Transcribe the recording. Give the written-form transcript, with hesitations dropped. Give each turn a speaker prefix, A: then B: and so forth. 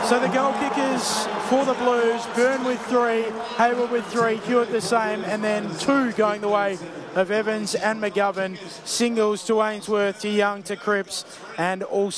A: So the goal kickers for the Blues, Byrne with 3, Hayward with 3, Hewitt the same, and then 2 going the way of Evans and McGovern. Singles to Ainsworth, to Young, to Cripps, and also